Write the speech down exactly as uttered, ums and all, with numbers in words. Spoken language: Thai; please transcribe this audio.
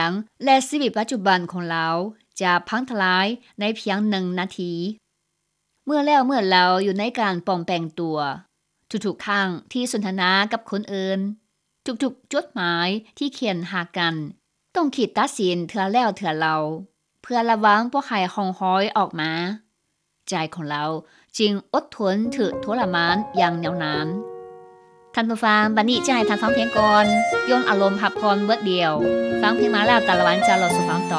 งและชีวิตปัจจุบันของเราจะพังทลายในเพียงหนึ่งนาทีเมื่อแล้วเมื่อเราอยู่ในการปลอมแปลงตัวทุกๆครั้งที่สนทนากับคนอื่นทุกๆจดหมายที่เขียนหากันต้องคิดตัดสินเถื่อแล้วเถื่อเราเพื่อระวังบ่ให้ห้องห้อยออกมาใจของเราจึงอดทนถึกทรมานอย่างยาวนานท่านผู้ฟังบัดนี้จะให้ท่านฟังเพลงก่อนย้อนอารมณ์พักผ่อนเบิดเดียวฟังเพลงมาแล้วแต่ละวันจะรอสู่ฟังต่อ